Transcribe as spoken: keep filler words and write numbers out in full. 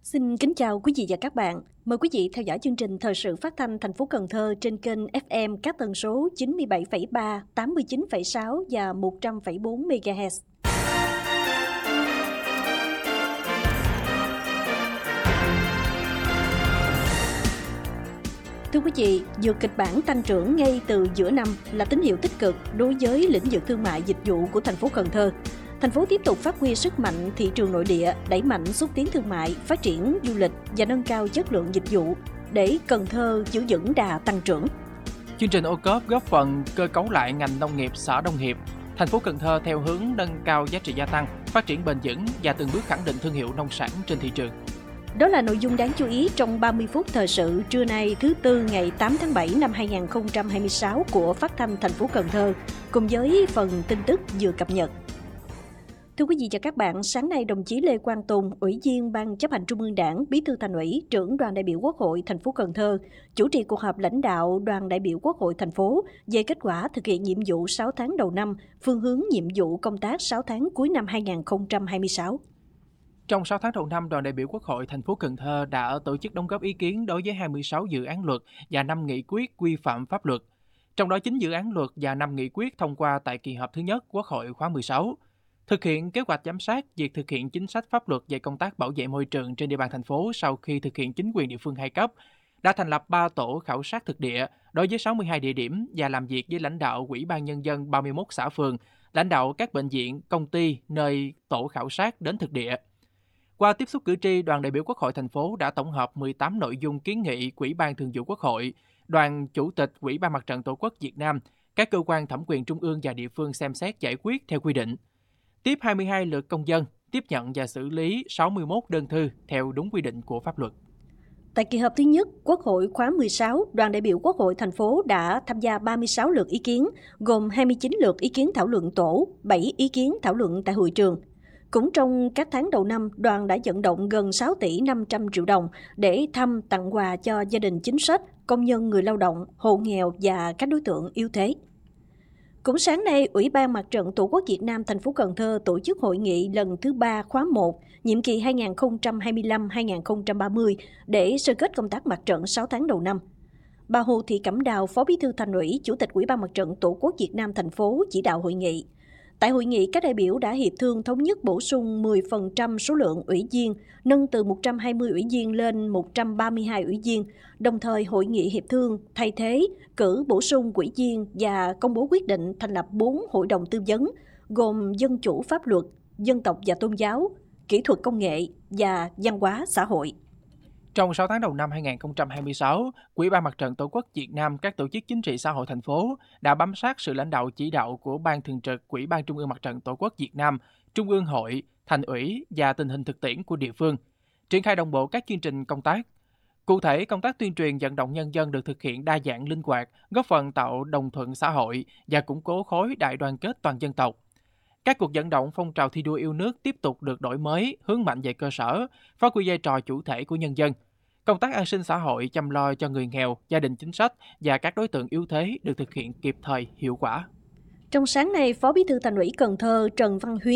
Xin kính chào quý vị và các bạn. Mời quý vị theo dõi chương trình thời sự phát thanh thành phố Cần Thơ trên kênh ép em các tần số chín mươi bảy phẩy ba, tám mươi chín phẩy sáu và một trăm phẩy bốn mê ga héc. Thưa quý vị, dù kịch bản tăng trưởng ngay từ giữa năm là tín hiệu tích cực đối với lĩnh vực thương mại dịch vụ của thành phố Cần Thơ. Thành phố tiếp tục phát huy sức mạnh thị trường nội địa, đẩy mạnh xúc tiến thương mại, phát triển du lịch và nâng cao chất lượng dịch vụ để Cần Thơ giữ vững đà tăng trưởng. Chương trình ô cốp góp phần cơ cấu lại ngành nông nghiệp xã Đông Hiệp. Thành phố Cần Thơ theo hướng nâng cao giá trị gia tăng, phát triển bền vững và từng bước khẳng định thương hiệu nông sản trên thị trường. Đó là nội dung đáng chú ý trong ba mươi phút thời sự trưa nay thứ Tư ngày tám tháng bảy năm hai nghìn không trăm hai mươi sáu của Phát thanh thành phố Cần Thơ, cùng với phần tin tức vừa cập nhật. Thưa quý vị và các bạn, sáng nay đồng chí Lê Quang Tùng, Ủy viên Ban Chấp hành Trung ương Đảng, Bí thư Thành ủy, trưởng đoàn đại biểu Quốc hội thành phố Cần Thơ chủ trì cuộc họp lãnh đạo đoàn đại biểu Quốc hội thành phố về kết quả thực hiện nhiệm vụ sáu tháng đầu năm, phương hướng nhiệm vụ công tác sáu tháng cuối năm hai nghìn không trăm hai mươi sáu. Trong sáu tháng đầu năm, đoàn đại biểu Quốc hội thành phố Cần Thơ đã tổ chức đóng góp ý kiến đối với hai mươi sáu dự án luật và năm nghị quyết quy phạm pháp luật. Trong đó chín dự án luật và năm nghị quyết thông qua tại kỳ họp thứ nhất Quốc hội khóa mười sáu. Thực hiện kế hoạch giám sát việc thực hiện chính sách pháp luật về công tác bảo vệ môi trường trên địa bàn thành phố sau khi thực hiện chính quyền địa phương hai cấp, đã thành lập ba tổ khảo sát thực địa đối với sáu mươi hai địa điểm và làm việc với lãnh đạo Ủy ban Nhân dân ba mươi mốt xã phường, lãnh đạo các bệnh viện, công ty nơi tổ khảo sát đến thực địa. Qua tiếp xúc cử tri, đoàn đại biểu Quốc hội thành phố đã tổng hợp mười tám nội dung kiến nghị của Ủy ban Thường vụ Quốc hội, đoàn Chủ tịch Ủy ban Mặt trận Tổ quốc Việt Nam, các cơ quan thẩm quyền trung ương và địa phương xem xét giải quyết theo quy định. Tiếp hai mươi hai lượt công dân, tiếp nhận và xử lý sáu mươi mốt đơn thư theo đúng quy định của pháp luật. Tại kỳ họp thứ nhất, Quốc hội khóa mười sáu, đoàn đại biểu Quốc hội thành phố đã tham gia ba mươi sáu lượt ý kiến, gồm hai mươi chín lượt ý kiến thảo luận tổ, bảy ý kiến thảo luận tại hội trường. Cũng trong các tháng đầu năm, đoàn đã vận động gần sáu tỷ năm trăm triệu đồng để thăm tặng quà cho gia đình chính sách, công nhân người lao động, hộ nghèo và các đối tượng yếu thế. Cũng sáng nay, Ủy ban Mặt trận Tổ quốc Việt Nam thành phố Cần Thơ tổ chức hội nghị lần thứ ba khóa một, nhiệm kỳ hai nghìn không trăm hai mươi lăm đến hai nghìn không trăm ba mươi để sơ kết công tác mặt trận sáu tháng đầu năm. Bà Hồ Thị Cẩm Đào, Phó Bí thư Thành ủy, Chủ tịch Ủy ban Mặt trận Tổ quốc Việt Nam thành phố chỉ đạo hội nghị. Tại hội nghị, các đại biểu đã hiệp thương thống nhất bổ sung mười phần trăm số lượng ủy viên, nâng từ một trăm hai mươi ủy viên lên một trăm ba mươi hai ủy viên. Đồng thời, hội nghị hiệp thương thay thế, cử bổ sung ủy viên và công bố quyết định thành lập bốn hội đồng tư vấn, gồm dân chủ pháp luật, dân tộc và tôn giáo, kỹ thuật công nghệ và văn hóa xã hội. Trong sáu tháng đầu năm hai nghìn không trăm hai mươi sáu, Ủy ban Mặt trận Tổ quốc Việt Nam, các tổ chức chính trị xã hội thành phố đã bám sát sự lãnh đạo chỉ đạo của Ban Thường trực Ủy ban Trung ương Mặt trận Tổ quốc Việt Nam, Trung ương Hội, Thành ủy và tình hình thực tiễn của địa phương, triển khai đồng bộ các chương trình công tác. Cụ thể, công tác tuyên truyền vận động nhân dân được thực hiện đa dạng linh hoạt, góp phần tạo đồng thuận xã hội và củng cố khối đại đoàn kết toàn dân tộc. Các cuộc vận động phong trào thi đua yêu nước tiếp tục được đổi mới, hướng mạnh về cơ sở, phát huy vai trò chủ thể của nhân dân. Công tác an sinh xã hội, chăm lo cho người nghèo, gia đình chính sách và các đối tượng yếu thế được thực hiện kịp thời, hiệu quả. Trong sáng nay, Phó Bí thư Thành ủy Cần Thơ Trần Văn Huyến